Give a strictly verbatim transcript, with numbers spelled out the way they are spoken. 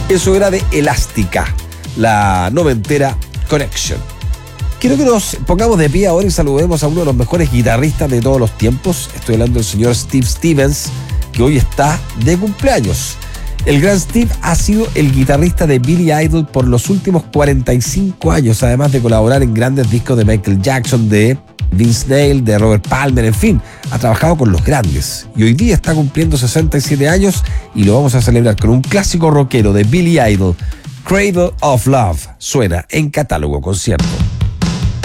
Eso era de Elástica, la noventera Connection. Quiero que nos pongamos de pie ahora y saludemos a uno de los mejores guitarristas de todos los tiempos. Estoy hablando del señor Steve Stevens, que hoy está de cumpleaños. El gran Steve ha sido el guitarrista de Billy Idol por los últimos cuarenta y cinco años, además de colaborar en grandes discos de Michael Jackson, de Vince Neil, de Robert Palmer, en fin, ha trabajado con los grandes. Y hoy día está cumpliendo sesenta y siete años y lo vamos a celebrar con un clásico rockero de Billy Idol, Cradle of Love. Suena en Catálogo Concierto.